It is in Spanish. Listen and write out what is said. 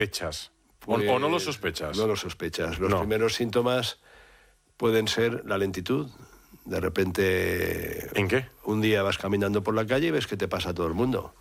sospechas. Pues, ¿O no lo sospechas? No lo sospechas. Los primeros síntomas pueden ser la lentitud. De repente... ¿En qué? Un día vas caminando por la calle y ves que te pasa a todo el mundo.